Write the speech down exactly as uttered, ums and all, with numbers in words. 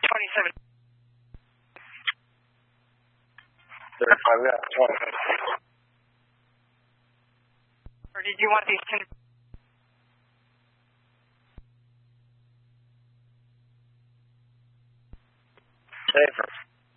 twenty-seven. thirty-five, yeah, twenty. Or did you want these ten? Safer.